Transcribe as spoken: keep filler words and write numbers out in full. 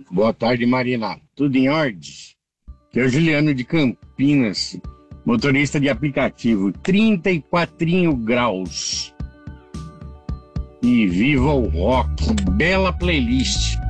Boa tarde, Marina. Tudo em ordem? Aqui é o Juliano de Campinas, motorista de aplicativo, trinta e quatro graus. E viva o rock, bela playlist.